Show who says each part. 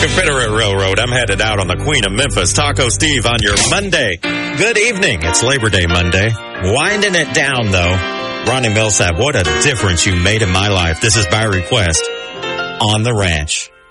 Speaker 1: Confederate Railroad, I'm headed out on the Queen of Memphis. Taco Steve on your Monday. Good evening. It's Labor Day Monday. Winding it down, though. Ronnie Millsap, what a difference you made in my life. This is by request on the ranch.